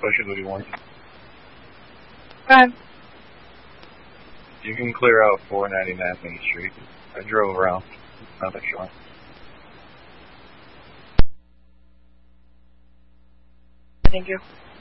questions if you want. Go You can clear out 499 Main Street. I drove around. Nothing showing. Thank you.